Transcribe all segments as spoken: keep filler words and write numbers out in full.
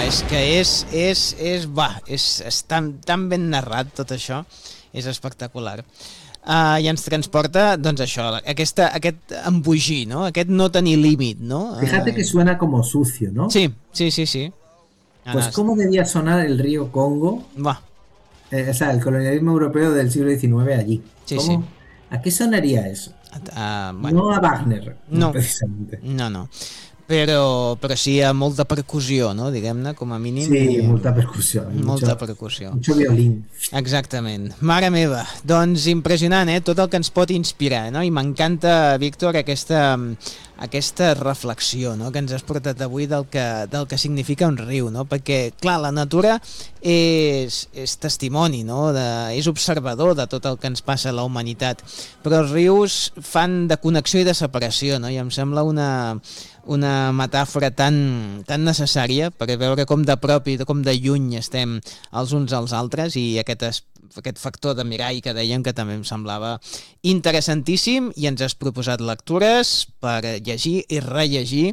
és que és, és, és, va, és, és tan, tan ben narrat tot això, és espectacular. Uh, I ens transporta, doncs això, aquesta, aquest embogir, no? Aquest no tenir límit, no? Fíjate que Uh, suena como sucio, ¿no? sí, sí, sí, sí. Pues Ara, cómo debía sonar el río Congo, va, eh, o sea, el colonialismo europeo del siglo diecinueve allí. sí, sí. ¿Cómo? ¿A qué sonaría eso? Uh, bueno, No a Wagner, no, precisamente. no, no. Però, però sí a molta percussió, no? Diguem-ne, com a mínim, Sí, i mucha percusión, hay molta mucho, percussió. mucho violín. Exactament. Mare meva, doncs impressionant, eh? Tot el que ens pot inspirar, no? I m'encanta, Víctor, aquesta, aquesta reflexió, no? Que ens has portat avui del que, del que significa un riu, no? Perquè, clar, la natura és, és testimoni, no? De, és observador de tot el que ens passa a la humanitat, però els rius fan de connexió i de separació, no? I em sembla una, una metàfora tan, tan necessària per veure com de prop i com de lluny estem els uns als altres, i aquest, aquest factor de mirall que dèiem que també em semblava interessantíssim. I ens has proposat lectures per llegir i rellegir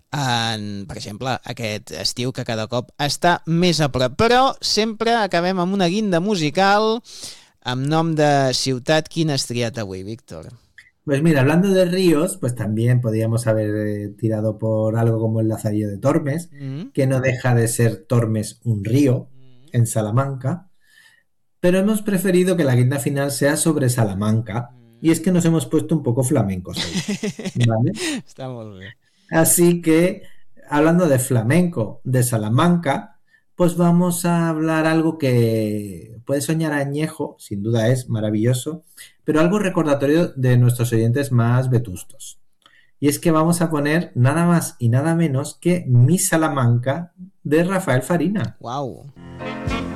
en, per exemple, aquest estiu que cada cop està més a prop. Però sempre acabem amb una guinda musical amb nom de ciutat. Quina has triat avui, Víctor? Pues mira, hablando de ríos, pues también podríamos haber eh, tirado por algo como el Lazarillo de Tormes, Mm-hmm. que no deja de ser Tormes un río en Salamanca, pero hemos preferido que la guinda final sea sobre Salamanca, y es que nos hemos puesto un poco flamencos hoy, ¿vale? Està molt bé. Así que, hablando de flamenco de Salamanca, pues vamos a hablar algo que puede soñar añejo, sin duda es maravilloso, pero algo recordatorio de nuestros oyentes más vetustos. Y es que vamos a poner nada más y nada menos que Mi Salamanca de Rafael Farina. Wow.